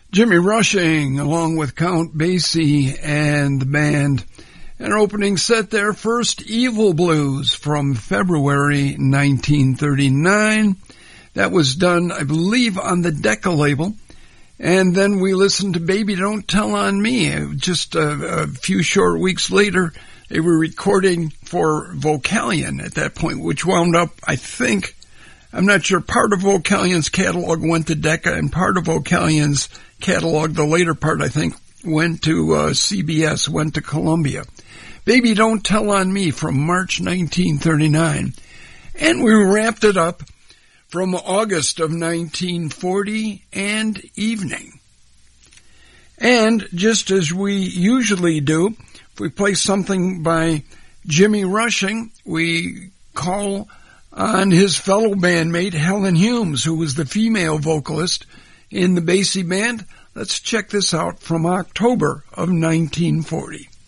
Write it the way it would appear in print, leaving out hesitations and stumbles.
Jimmy Rushing, along with Count Basie and the band. An opening set there, First Evil Blues from February 1939. That was done, I believe, on the Decca label. And then we listened to Baby Don't Tell on Me. Just a few short weeks later, they were recording for Vocalion at that point, which wound up, I think, I'm not sure, part of Vocalion's catalog went to Decca, and part of Vocalion's catalog, the later part, I think, went to CBS, went to Columbia. Baby Don't Tell on Me from March 1939. And we wrapped it up from August of 1940 and Evening. And just as we usually do, if we play something by Jimmy Rushing, we call on his fellow bandmate Helen Humes, who was the female vocalist in the Basie band. Let's check this out from October of 1940.